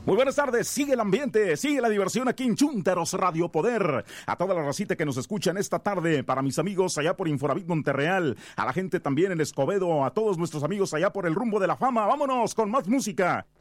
Muy buenas tardes, sigue el ambiente, sigue la diversión aquí en Chúntaros Radio Poder. A toda la racita que nos escucha en esta tarde, para mis amigos allá por Infonavit Monterreal, a la gente también en Escobedo, a todos nuestros amigos allá por el rumbo de la fama. Vámonos con más música.